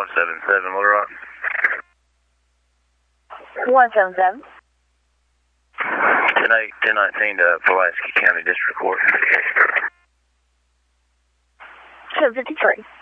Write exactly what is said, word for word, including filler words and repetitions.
seven seven, Little Rock. one seven seven. ten eight, ten nineteen to Pulaski County District Court. two fifty-three.